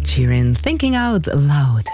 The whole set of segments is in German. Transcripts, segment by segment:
Ed Sheeran, Thinking Out Loud.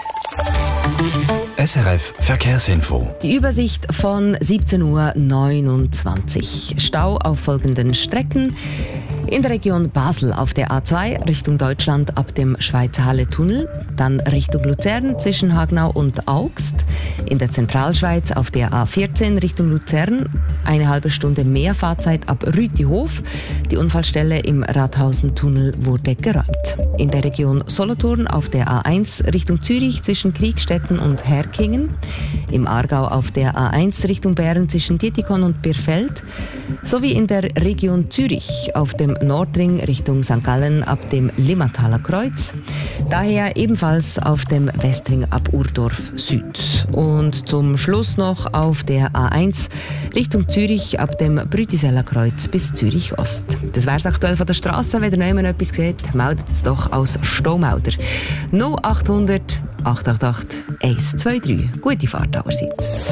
SRF Verkehrsinfo. Die Übersicht von 17:29 Uhr. Stau auf folgenden Strecken. In der Region Basel auf der A2 Richtung Deutschland ab dem Schweizer Halle-Tunnel, dann Richtung Luzern zwischen Hagenau und Augst. In der Zentralschweiz auf der A14 Richtung Luzern 1,5 Stunde mehr Fahrzeit ab Rütihof. Die Unfallstelle im Rathausen-Tunnel wurde geräumt. In der Region Solothurn auf der A1 Richtung Zürich zwischen Kriegstetten und Herkingen. Im Aargau auf der A1 Richtung Bern zwischen Dietikon und Birfeld. Sowie in der Region Zürich auf dem Nordring Richtung St. Gallen ab dem Limmataler Kreuz. Daher ebenfalls auf dem Westring ab Urdorf Süd. Und zum Schluss noch auf der A1 Richtung Zürich ab dem Brütiseller Kreuz bis Zürich Ost. Das wär's aktuell von der Straße. Wenn ihr noch jemand etwas seht, meldet es doch als Staumelder. 0800 888 123. Gute Fahrt allerseits.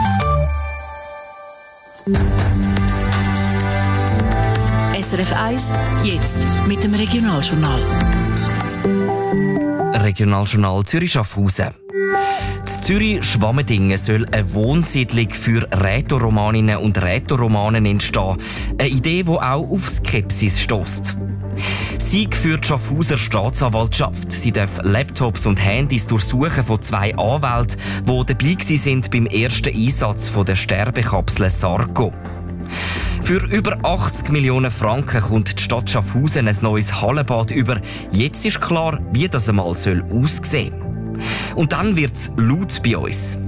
SRF 1, jetzt mit dem Regionaljournal. Regionaljournal Zürich-Schaffhausen. In Zürich-Schwammendingen soll eine Wohnsiedlung für Rätoromaninnen und Rätoromanen entstehen. Eine Idee, die auch auf Skepsis stösst. Sieg für die Schaffhauser Staatsanwaltschaft. Sie darf Laptops und Handys durchsuchen von 2 Anwälten, die dabei waren beim ersten Einsatz der Sterbekapsel Sargo. Für über 80 Millionen Franken kommt die Stadt Schaffhausen ein neues Hallenbad über. Jetzt ist klar, wie das einmal aussehen soll. Und dann wird es laut bei uns.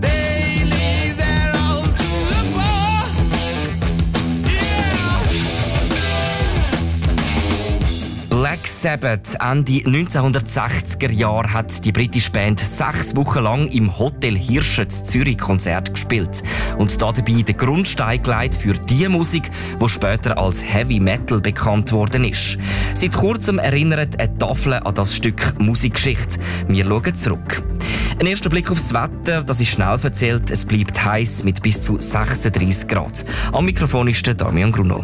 Black Sabbath. Ende 1960er Jahre hat die britische Band 6 Wochen lang im Hotel Hirsche in Zürich Konzert gespielt und dabei den Grundstein gelegt für die Musik, die später als Heavy Metal bekannt worden ist. Seit kurzem erinnert eine Tafel an das Stück Musikgeschichte. Wir schauen zurück. Ein erster Blick aufs Wetter, das ist schnell erzählt. Es bleibt heiß mit bis zu 36 Grad. Am Mikrofon ist der Damian Gruno.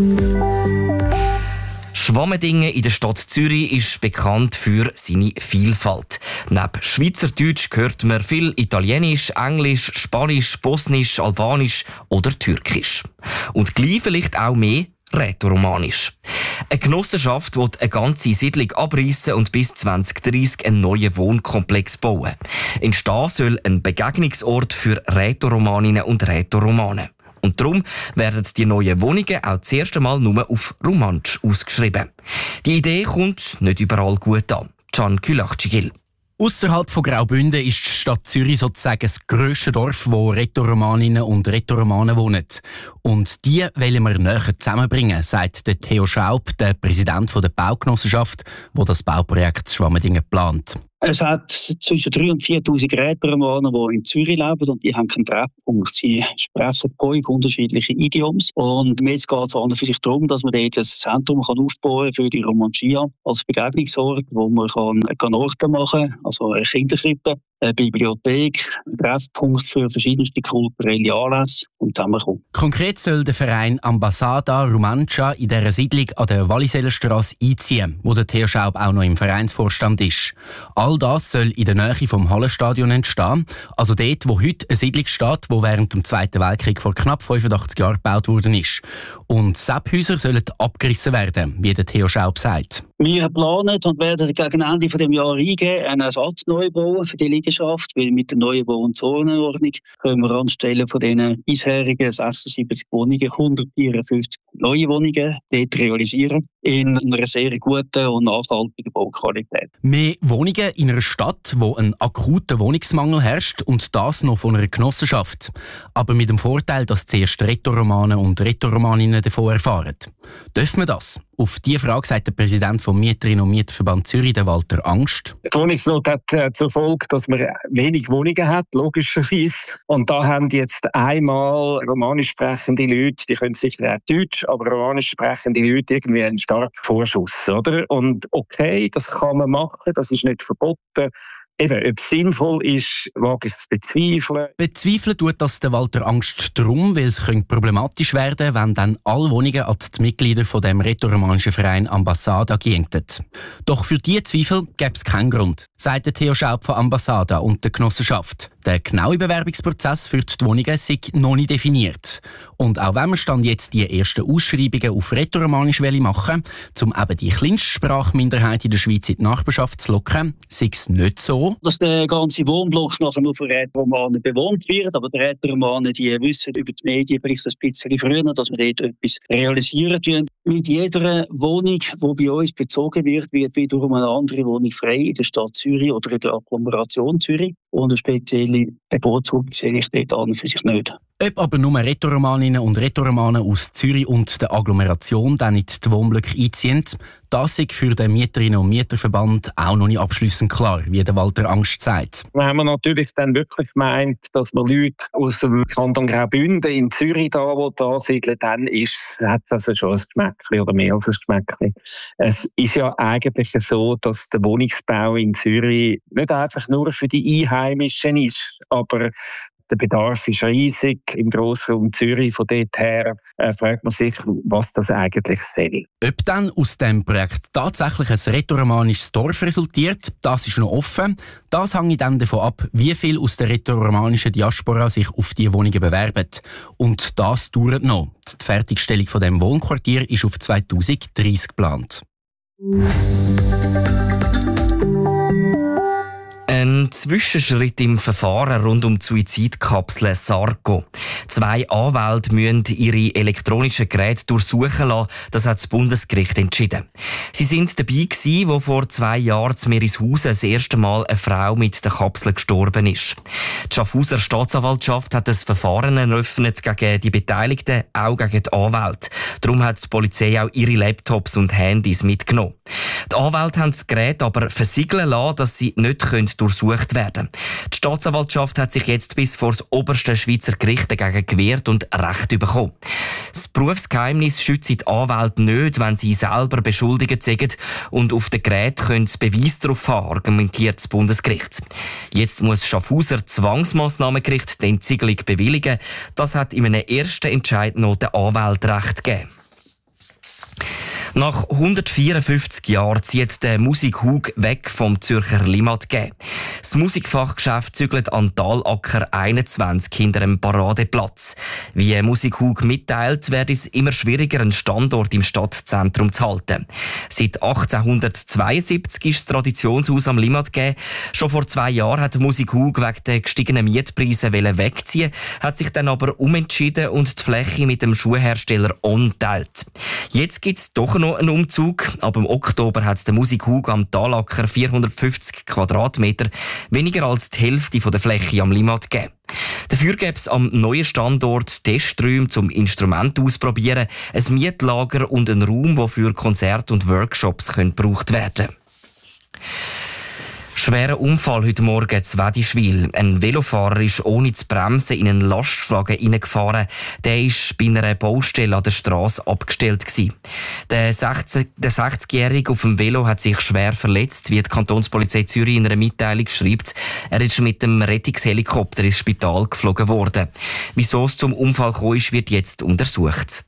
Schwammendingen in der Stadt Zürich ist bekannt für seine Vielfalt. Neben Schweizerdeutsch hört man viel Italienisch, Englisch, Spanisch, Bosnisch, Albanisch oder Türkisch. Und gleich vielleicht auch mehr Rätoromanisch. Eine Genossenschaft will eine ganze Siedlung abreißen und bis 2030 einen neuen Wohnkomplex bauen. Entstehen soll ein Begegnungsort für Rätoromaninnen und Rätoromanen. Und darum werden die neuen Wohnungen auch das erste Mal nur auf Romansch ausgeschrieben. Die Idee kommt nicht überall gut an. Can Külachcigil. Ausserhalb von Graubünden ist die Stadt Zürich sozusagen das grösste Dorf, wo Rätoromaninnen und Rätoromanen wohnen. Und die wollen wir näher zusammenbringen, sagt der Theo Schaub, der Präsident der Baugenossenschaft, der das Bauprojekt Schwammendingen plant. Es hat zwischen 3.000 und 4.000 Rätoromaner, die in Zürich leben und die haben keinen Treffpunkt. Sie sprechen 5 unterschiedliche Idioms. Und jetzt geht es an und für sich darum, dass man dort ein Zentrum aufbauen kann für die Romantia als Begegnungsort, wo man Orte machen kann, also eine Kinderkrippe, eine Bibliothek, ein Treffpunkt für verschiedenste kulturelle Anlässe und zusammenkommen. Konkret soll der Verein Ambasada Romancia in dieser Siedlung an der Wallisellerstrasse einziehen, wo der Theo Schaub auch noch im Vereinsvorstand ist. All das soll in der Nähe vom Hallenstadion entstehen, also dort, wo heute eine Siedlung steht, die während dem Zweiten Weltkrieg vor knapp 85 Jahren gebaut worden ist. Und Sepphäuser sollen abgerissen werden, wie der Theo Schaub sagt. Wir planen und werden gegen Ende dieses Jahres einen Ersatzneubau für die Liegenschaft, weil mit der neuen Bau- und Zonenordnung können wir anstelle von den bisherigen 76 Wohnungen 154 neue Wohnungen dort realisieren in einer sehr guten und nachhaltigen Bauqualität. Mehr Wohnungen in einer Stadt, wo ein akuter Wohnungsmangel herrscht und das noch von einer Genossenschaft. Aber mit dem Vorteil, dass zuerst Rätoromanen und Rätoromaninnen davon erfahren. Dürfen wir das? Auf diese Frage sagt der Präsident vom Mieterinnen- und Mieterverband Zürich, der Walter Angst. Die Wohnungsnot hat zur Folge, dass man wenig Wohnungen hat, logischerweise. Und da haben jetzt einmal romanisch sprechende Leute, die können sicher auch Deutsch, aber romanisch sprechende Leute irgendwie einen starken Vorschuss, oder? Und okay, das kann man machen, das ist nicht verboten. Eben, ob es sinnvoll ist, wage ich zu bezweifeln. Bezweifeln tut das der Walter Angst drum, weil es problematisch werden könnte, wenn dann alle Wohnungen an die Mitglieder von dem rätoromanischen Verein Ambassada gingen. Doch für diese Zweifel gäbe es keinen Grund, sagt der Theo Schaub von Ambassada und der Genossenschaft. Der genaue Bewerbungsprozess für die Wohnungen sei noch nicht definiert. Und auch wenn wir Stand jetzt die ersten Ausschreibungen auf Rätoromanisch machen wollen, um eben die kleinste Sprachminderheit in der Schweiz in die Nachbarschaft zu locken, sei es nicht so. Dass der ganze Wohnblock nachher nur von Rätoromanen bewohnt wird, aber die Rätoromanen, die wissen über die Medien vielleicht ein bisschen früher, dass wir dort etwas realisieren tun. Mit jeder Wohnung, die bei uns bezogen wird, wird wiederum eine andere Wohnung frei in der Stadt Zürich oder in der Agglomeration Zürich. Und eine spezielle Bevorzugung sehe ich dort an für sich nicht. Ob aber nur Rätoromaninnen und Rätoromanen aus Zürich und der Agglomeration dann in die Wohnblöcke einziehen, das ist für den Mieterinnen- und Mieterverband auch noch nicht abschliessend klar, wie der Walter Angst sagt. Wenn man natürlich dann wirklich meint, dass man Leute aus dem Kanton Graubünden in Zürich da siedeln, dann hat es also schon ein Geschmäckchen oder mehr als ein Geschmäckchen. Es ist ja eigentlich so, dass der Wohnungsbau in Zürich nicht einfach nur für die Einheimischen ist, aber der Bedarf ist riesig im Grossraum Zürich. Von dort her fragt man sich, was das eigentlich soll. Ob dann aus dem Projekt tatsächlich ein rätoromanisches Dorf resultiert, das ist noch offen. Das hängt dann davon ab, wie viel aus der rätoromanischen Diaspora sich auf die Wohnungen bewerben. Und das dauert noch. Die Fertigstellung von dem Wohnquartier ist auf 2030 geplant. Ein Zwischenschritt im Verfahren rund um die Suizidkapsel Sarko. 2 Anwälte müssen ihre elektronischen Geräte durchsuchen lassen. Das hat das Bundesgericht entschieden. Sie sind dabei gewesen, wo vor 2 Jahren in Meerishausen das erste Mal eine Frau mit der Kapsel gestorben ist. Die Schaffhauser Staatsanwaltschaft hat das Verfahren eröffnet gegen die Beteiligten, auch gegen die Anwälte. Darum hat die Polizei auch ihre Laptops und Handys mitgenommen. Die Anwälte haben das Gerät aber versiegeln lassen, dass sie nicht durchsucht werden können. Die Staatsanwaltschaft hat sich jetzt bis vor das oberste Schweizer Gericht dagegen gewehrt und Recht bekommen. Das Berufsgeheimnis schützt die Anwälte nicht, wenn sie selber beschuldigt sind, und auf dem Gerät können sie Beweis darauf haben, argumentiert das Bundesgericht. Jetzt muss das Schaffhauser Zwangsmassnahmengericht die Entsiegelung bewilligen. Das hat in einem ersten Entscheid noch den Anwälten Recht gegeben. Nach 154 Jahren zieht der Musikhug weg vom Zürcher Limmat G. Das Musikfachgeschäft zügelt an Talacker 21 hinter einem Paradeplatz. Wie Musikhug mitteilt, wird es immer schwieriger, einen Standort im Stadtzentrum zu halten. Seit 1872 ist das Traditionshaus am Limmat G. Schon vor 2 Jahren hat Musikhug wegen der gestiegenen Mietpreise wegziehen, hat sich dann aber umentschieden und die Fläche mit dem Schuhhersteller On teilt. Jetzt gibt es doch noch einen Umzug. Ab im Oktober hat der Musikhug am Talacker 450 Quadratmeter, weniger als die Hälfte der Fläche am Limmat gegeben. Dafür gäbe es am neuen Standort Testräume zum Instrument ausprobieren, ein Mietlager und einen Raum, der für Konzerte und Workshops gebraucht werden können. Schwerer Unfall heute Morgen in Wedischwil. Ein Velofahrer ist ohne zu bremsen in einen Lastwagen hineingefahren. Der war bei einer Baustelle an der Strasse abgestellt gewesen. Der 60-Jährige auf dem Velo hat sich schwer verletzt, wie die Kantonspolizei Zürich in einer Mitteilung schreibt. Er ist mit dem Rettungshelikopter ins Spital geflogen worden. Wieso es zum Unfall gekommen ist, wird jetzt untersucht.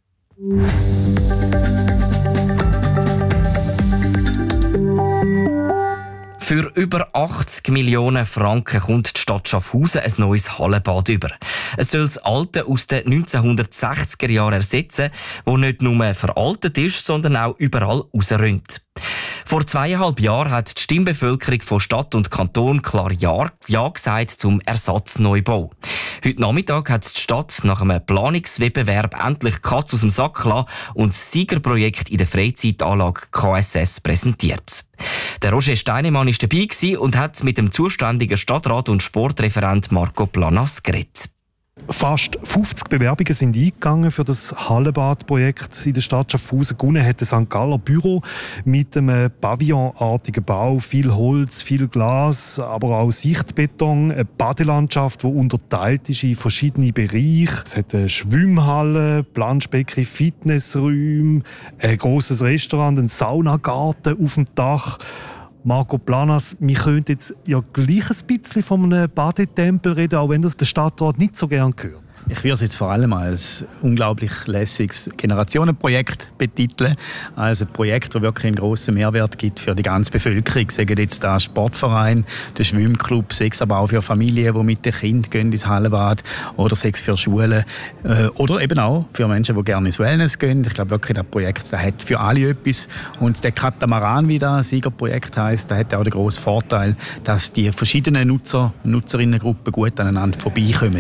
Für über 80 Millionen Franken kommt die Stadt Schaffhausen ein neues Hallenbad über. Es soll das alte aus den 1960er Jahren ersetzen, das nicht nur veraltet ist, sondern auch überall rausrinnt. Vor 2,5 Jahren hat die Stimmbevölkerung von Stadt und Kanton klar Ja gesagt zum Ersatzneubau. Heute Nachmittag hat die Stadt nach einem Planungswettbewerb endlich Katz aus dem Sack gelassen und das Siegerprojekt in der Freizeitanlage KSS präsentiert. Der Roger Steinemann war dabei und hat mit dem zuständigen Stadtrat und Sportreferent Marco Planas geredet. Fast 50 Bewerbungen sind eingegangen für das Hallenbadprojekt in der Stadt Schaffhausen. Gewonnen hat das St. Galler Büro mit einem pavillonartigen Bau, viel Holz, viel Glas, aber auch Sichtbeton, eine Badelandschaft, die unterteilt ist in verschiedene Bereiche. Es hat eine Schwimmhalle, Planschbecken, Fitnessräume, ein grosses Restaurant, einen Saunagarten auf dem Dach. Marco Planas, wir könnten jetzt ja gleich ein bisschen von einem Badetempel reden, auch wenn das der Stadtrat nicht so gern hört. Ich würde es jetzt vor allem als unglaublich lässiges Generationenprojekt betiteln. Also ein Projekt, das wirklich einen grossen Mehrwert gibt für die ganze Bevölkerung. Sagen jetzt der Sportverein, der Schwimmclub, sei es aber auch für Familien, die mit den Kindern gehen ins Hallenbad, oder sei es für Schulen oder eben auch für Menschen, die gerne ins Wellness gehen. Ich glaube wirklich, das Projekt das hat für alle etwas. Und der Katamaran, wie das Siegerprojekt heisst, der hat auch den grossen Vorteil, dass die verschiedenen Nutzerinnengruppen gut aneinander vorbeikommen.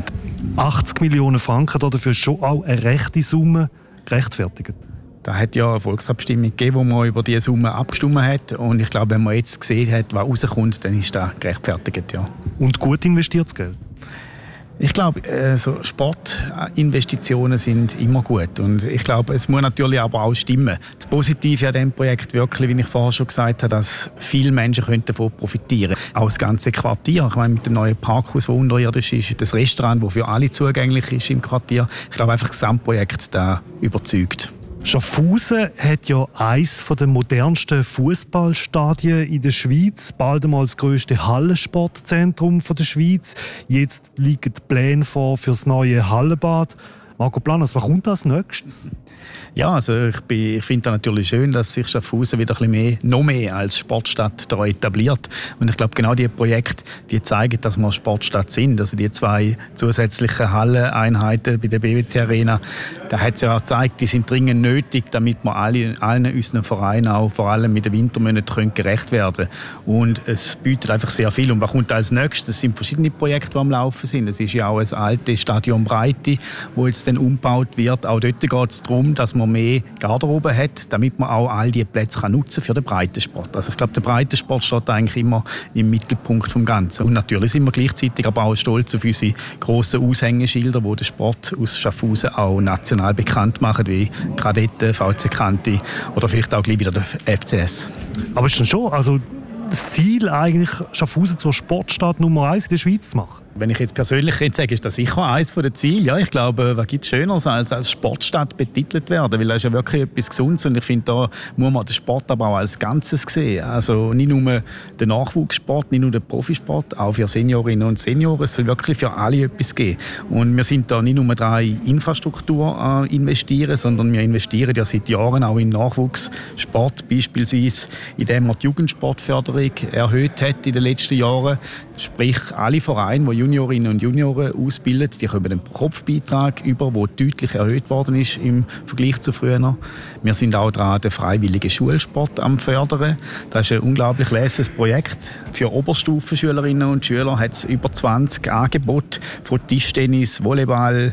80 Millionen Franken dafür schon auch eine rechte Summe gerechtfertigt. Da hat ja eine Volksabstimmung gegeben, wo man über diese Summe abgestimmt hat. Und ich glaube, wenn man jetzt gesehen hat, was rauskommt, dann ist das gerechtfertigt, ja. Und gut investiertes Geld? Ich glaube, so Sportinvestitionen sind immer gut. Und ich glaube, es muss natürlich aber auch stimmen. Das Positive an diesem Projekt wirklich, wie ich vorher schon gesagt habe, dass viele Menschen davon profitieren können. Auch das ganze Quartier. Ich meine, mit dem neuen Parkhaus, das unterirdisch ist, das Restaurant, das für alle zugänglich ist im Quartier. Ich glaube einfach, das Gesamtprojekt da überzeugt. Schaffhausen hat ja eines der modernsten Fußballstadien in der Schweiz, bald einmal das grösste Hallensportzentrum der Schweiz. Jetzt liegen die Pläne vor für das neue Hallenbad. Marco Planas, was kommt als nächstes? Ja, also ich finde es natürlich schön, dass sich Schaffhausen wieder ein bisschen noch mehr als Sportstadt da etabliert. Und ich glaube, genau diese Projekte, die zeigen, dass wir Sportstadt sind. Also die 2 zusätzlichen Halleneinheiten bei der BWC Arena, da hat es ja gezeigt, die sind dringend nötig, damit wir allen unseren Vereinen auch vor allem mit den Wintermonaten gerecht werden können. Und es bietet einfach sehr viel. Und was kommt als nächstes? Es sind verschiedene Projekte, die am Laufen sind. Es ist ja auch ein altes Stadion Breite, wo jetzt dann umgebaut wird. Auch dort geht es darum, dass man mehr Garderobe hat, damit man auch all diese Plätze nutzen kann für den Breitensport. Also ich glaube, der Breitensport steht eigentlich immer im Mittelpunkt des Ganzen. Und natürlich sind wir gleichzeitig aber auch stolz auf unsere grossen Aushängeschilder, die den Sport aus Schaffhausen auch national bekannt machen, wie Kadetten, VC Kanti oder vielleicht auch gleich wieder der FCS. Aber ist dann schon das Ziel, eigentlich Schaffhausen zur Sportstadt Nummer 1 in der Schweiz zu machen? Wenn ich jetzt persönlich sage, ist das sicher eines der Ziele. Ja, ich glaube, was gibt es Schöneres als Sportstadt betitelt werden? Weil das ist ja wirklich etwas Gesundes und ich finde, da muss man den Sport aber auch als Ganzes sehen. Also nicht nur den Nachwuchssport, nicht nur den Profisport, auch für Seniorinnen und Senioren. Es soll wirklich für alle etwas geben. Und wir sind da nicht nur dran, in Infrastruktur investieren, sondern wir investieren ja seit Jahren auch in Nachwuchssport, beispielsweise indem man die Jugendsportförderung erhöht hat in den letzten Jahren. Sprich, alle Vereine, die Juniorinnen und Junioren ausbilden, die kommen einen Kopfbeitrag über, der deutlich erhöht worden ist im Vergleich zu früher. Wir sind auch dran, den freiwilligen Schulsport am fördern. Das ist ein unglaublich lässiges Projekt. Für Oberstufenschülerinnen und Schüler hat es über 20 Angebote von Tischtennis, Volleyball,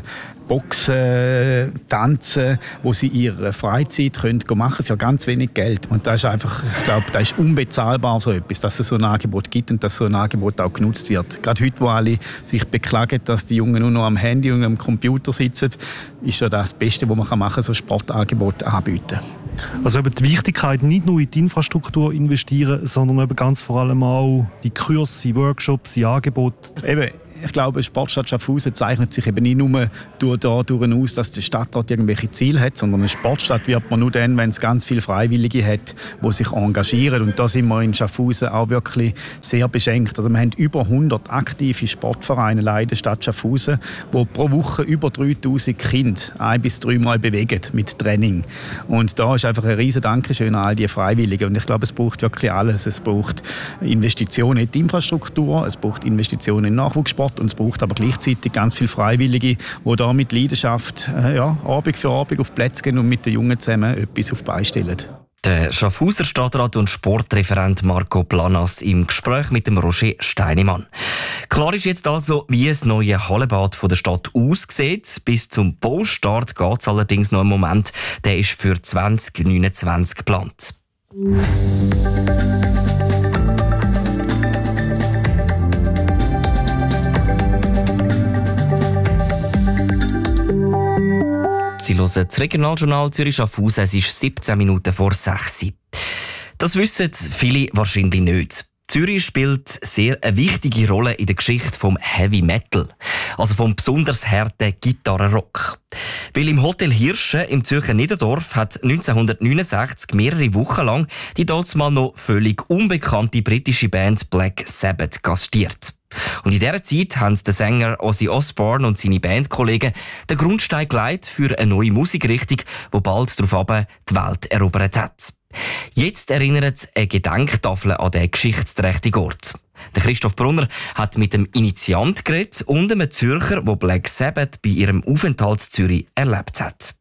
Boxen, Tanzen, wo sie ihre Freizeit machen können für ganz wenig Geld. Und das ist einfach, ich glaube, das ist unbezahlbar so etwas, dass es so ein Angebot gibt und dass so ein Angebot auch genutzt wird. Gerade heute, wo alle sich beklagen, dass die Jungen nur noch am Handy und am Computer sitzen, ist ja das Beste, was man machen kann, so Sportangebote anbieten. Also eben die Wichtigkeit, nicht nur in die Infrastruktur investieren, sondern eben ganz vor allem auch die Kurse, die Workshops, die Angebote. Eben, ich glaube, Sportstadt Schaffhausen zeichnet sich eben nicht nur dadurch aus, dass der Stadtrat irgendwelche Ziele hat, sondern eine Sportstadt wird man nur dann, wenn es ganz viele Freiwillige hat, die sich engagieren. Und da sind wir in Schaffhausen auch wirklich sehr beschenkt. Also wir haben über 100 aktive Sportvereine in der Stadt Schaffhausen, die pro Woche über 3000 Kinder 1- bis 3 Mal bewegen mit Training. Und da ist einfach ein riesen Dankeschön an all die Freiwilligen. Und ich glaube, es braucht wirklich alles. Es braucht Investitionen in die Infrastruktur, es braucht Investitionen in Nachwuchssport, und es braucht aber gleichzeitig ganz viele Freiwillige, die da mit Leidenschaft Abend für Abend auf Plätze gehen und mit den Jungen zusammen etwas auf die Beine stellen. Der Schaffhauser Stadtrat und Sportreferent Marco Planas im Gespräch mit dem Roger Steinemann. Klar ist jetzt also, wie das neue Hallenbad von der Stadt aussieht. Bis zum Baustart geht es allerdings noch einen Moment. Der ist für 2029 geplant. Sie hören das Regionaljournal Zürich-Schaffhausen. Es ist 17 Minuten vor 6 Uhr. Das wissen viele wahrscheinlich nicht. Zürich spielt sehr eine wichtige Rolle in der Geschichte vom Heavy Metal, also vom besonders harten Gitarrenrock. Weil im Hotel Hirsche im Zürcher Niederdorf hat 1969 mehrere Wochen lang die damals noch völlig unbekannte britische Band Black Sabbath gastiert. Und in dieser Zeit haben der Sänger Ozzy Osbourne und seine Bandkollegen den Grundstein gelegt für eine neue Musikrichtung, die bald darauf die Welt erobert hat. Jetzt erinnert eine Gedenktafel an den geschichtsträchtigen Ort. Der Christoph Brunner hat mit dem Initiant geredet und einem Zürcher, der Black Sabbath bei ihrem Aufenthalt in Zürich erlebt hat.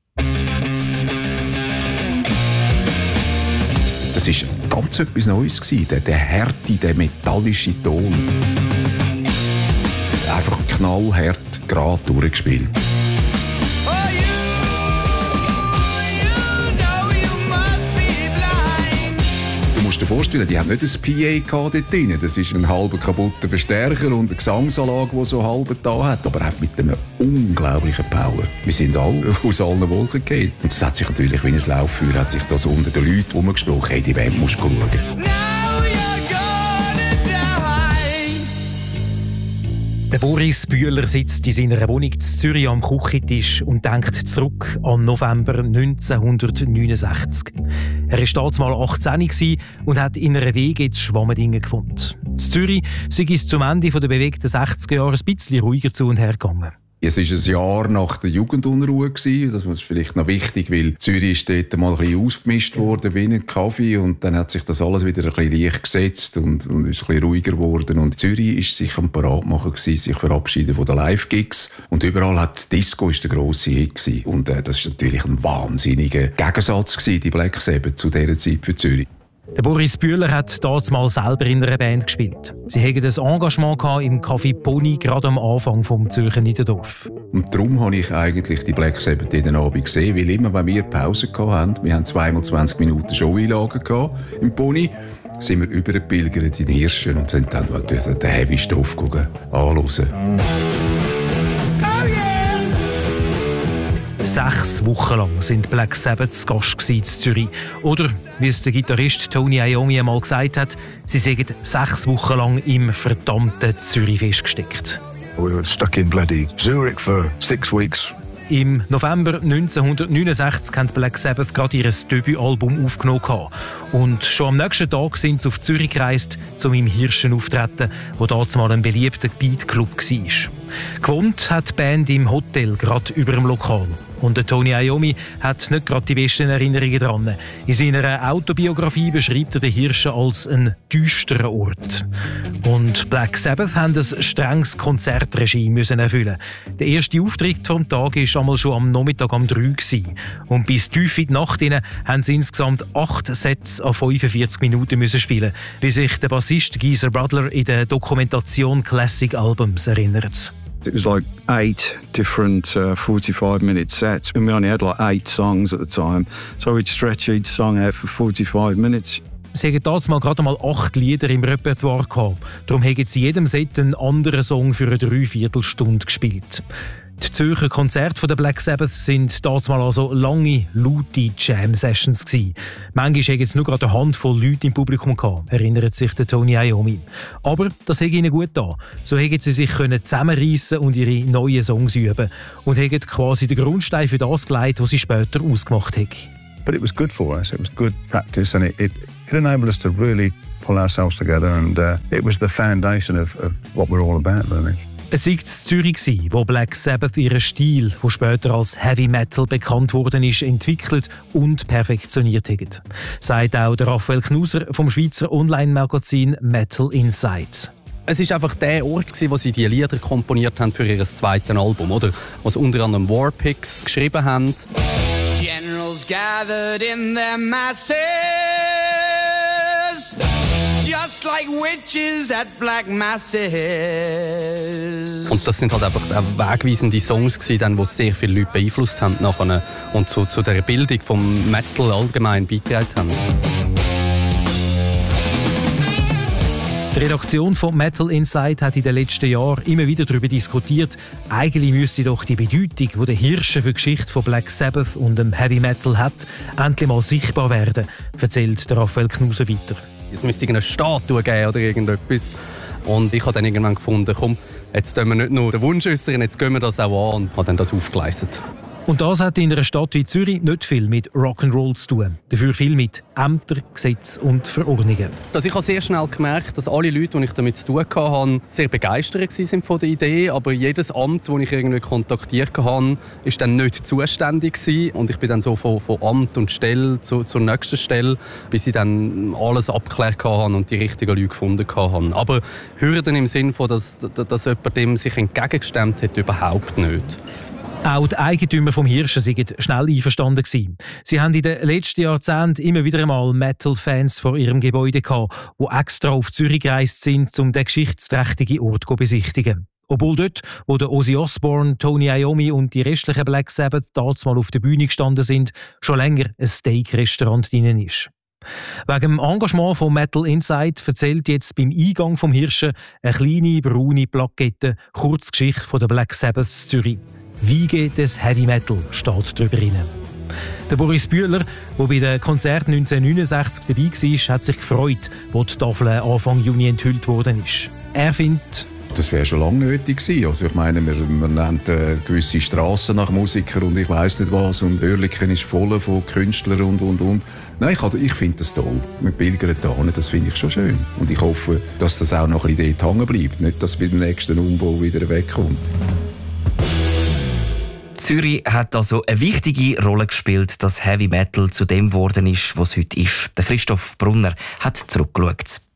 Das war ganz etwas Neues. Der harte, der metallische Ton. Einfach knallhart, gerade durchgespielt. Du musst dir vorstellen, die haben nicht ein PA dort drin. Das ist ein halber kaputter Verstärker und eine Gesangsanlage, die so halb da hat. Aber auch mit einem unglaublichen Power. Wir sind alle aus allen Wolken gefallen. Und es hat sich natürlich wie ein Lauffeuer, hat sich das unter den Leuten herumgesprochen. Hey, die Band musst du schauen. Der Boris Bühler sitzt in seiner Wohnung in Zürich am Küchentisch und denkt zurück an November 1969. Er war damals mal 18 und hat in einer Wege jetzt Schwammendingen gefunden. In Zürich sei es zum Ende der bewegten 60er Jahre ein bisschen ruhiger zu und her gegangen. Es war ein Jahr nach der Jugendunruhe. Das ist vielleicht noch wichtig, weil Zürich ist dort mal ein bisschen ausgemischt worden wie ein Kaffee und dann hat sich das alles wieder ein bisschen leicht gesetzt und ist ein bisschen ruhiger geworden. Und Zürich war sich am Parat machen, sich verabschieden von den Live-Gigs. Und überall hat Disco ist der grosse Hit gewesen. Und das war natürlich ein wahnsinniger Gegensatz gewesen, die Black Sabbath zu dieser Zeit für Zürich. Der Boris Bühler hat damals mal selber in einer Band gespielt. Sie hatten ein Engagement im Café Pony gerade am Anfang vom Zürcher Niederdorf. Und darum habe ich eigentlich die Black Sabbath jeden Abend gesehen, weil immer, wenn wir Pause hatten, wir hatten 2x20 Minuten Show-Einlagen im Pony, sind wir übergepilgert in Hirschen und sind dann den Heavy Stoff anhören. 6 Wochen lang sind Black Sabbath zu Gast in Zürich. Oder, wie es der Gitarrist Tony Iommi einmal gesagt hat, sie sind 6 Wochen lang im verdammten Zürich festgesteckt. We were stuck in bloody Zurich for 6 weeks. Im November 1969 haben Black Sabbath gerade ihr Debütalbum aufgenommen. Und schon am nächsten Tag sind sie auf Zürich gereist, um im Hirschen aufzutreten, wo damals mal ein beliebter Beatclub war. Gewohnt hat die Band im Hotel, gerade über dem Lokal. Und der Tony Iommi hat nicht gerade die besten Erinnerungen daran. In seiner Autobiografie beschreibt er den Hirschen als einen düsteren Ort. Und Black Sabbath haben ein strenges Konzertregime müssen erfüllen. Der erste Auftritt vom Tag war einmal schon am Nachmittag um 3 Uhr. Und bis tief in die Nacht hinein haben sie insgesamt 8 Sets an 45 Minuten müssen spielen, wie sich der Bassist Geezer Butler in der Dokumentation Classic Albums erinnert. It was like 8 different 45-minute sets, and we only had like 8 songs at the time, so we'd stretch each song out for 45 minutes. Sie hatten damals mal gerade mal 8 Lieder im Repertoire gehabt. Darum haben sie jedem Set einen anderen Song für eine 3/4 Stunde gespielt. Die Zürcher Konzerte der Black Sabbath sind damals mal also lange, laute Jam-Sessions gewesen. Manchmal hatten sie nur gerade eine Handvoll Leute im Publikum gehabt, erinnert sich der Tony Iommi. Aber das hat ihnen gut getan. So haben sie sich zusammenreissen und ihre neuen Songs üben und haben quasi den Grundstein für das gelegt, was sie später ausgemacht haben. But it was good for us. It was good practice, and it enabled us to really pull ourselves together, and it was the foundation of what we're all about, really. Es war in Zürich, wo Black Sabbath ihren Stil, der später als Heavy Metal bekannt worden ist, entwickelt und perfektioniert hat. Sagt auch der Raphael Knuser vom Schweizer Online-Magazin Metal Insight. Es war einfach der Ort, wo sie die Lieder komponiert haben für ihr zweites Album, oder? Was unter anderem Warpigs geschrieben haben. Generals gathered in their masses, just like witches at black masses. Und das sind halt einfach wegweisende Songs gewesen, die sehr viele Leute beeinflusst haben nachher und zu der Bildung vom Metal allgemein beigetragen haben. Die Redaktion von Metal Insight hat in den letzten Jahren immer wieder darüber diskutiert, eigentlich müsste doch die Bedeutung, die der Hirsche für die Geschichte von Black Sabbath und dem Heavy Metal hat, endlich mal sichtbar werden, erzählt der Raphael Knuser weiter. Es müsste eine Statue geben oder irgendetwas. Und ich habe dann irgendwann gefunden, komm, jetzt tun wir nicht nur den Wunsch äußern, jetzt gehen wir das auch an und habe dann das aufgeleistet. Und das hat in einer Stadt wie Zürich nicht viel mit Rock'n'Roll zu tun. Dafür viel mit Ämtern, Gesetzen und Verordnungen. Also ich habe sehr schnell gemerkt, dass alle Leute, die ich damit zu tun hatte, sehr begeistert waren von der Idee. Aber jedes Amt, das ich irgendwie kontaktiert habe, war dann nicht zuständig gewesen. Und ich bin dann so von Amt und Stelle zur nächsten Stelle, bis ich dann alles abgeklärt habe und die richtigen Leute gefunden habe. Aber Hürden im Sinne von, dass jemand dem sich entgegengestemmt hat, überhaupt nicht. Auch die Eigentümer vom Hirschen sind schnell einverstanden gewesen. Sie haben in den letzten Jahrzehnten immer wieder einmal Metal-Fans vor ihrem Gebäude gehabt, die extra auf Zürich gereist sind, um den geschichtsträchtigen Ort zu besichtigen. Obwohl dort, wo der Ozzy Osbourne, Tony Iommi und die restlichen Black Sabbath damals mal auf der Bühne gestanden sind, schon länger ein Steak-Restaurant drin ist. Wegen dem Engagement von Metal Insight erzählt jetzt beim Eingang vom Hirschen eine kleine braune Plakette Kurzgeschichte von der Black Sabbath Zürich. «Wiege des Heavy Metal» steht darüber drin. Der Boris Bühler, der bei dem Konzert 1969 dabei war, hat sich gefreut, als die Tafel Anfang Juni enthüllt worden ist. Er findet, das wäre schon lange nötig gewesen. Also ich meine, man nennt gewisse Strassen nach Musikern und ich weiss nicht was und Oerlikon ist voll von Künstlern und. Nein, ich finde das toll. Wir pilgern da hin, das finde ich schon schön. Und ich hoffe, dass das auch noch ein bisschen dort hängen bleibt. Nicht, dass es bei dem nächsten Umbau wieder wegkommt. Zürich hat also eine wichtige Rolle gespielt, dass Heavy Metal zu dem geworden ist, was es heute ist. Der Christoph Brunner hat zurückgeschaut.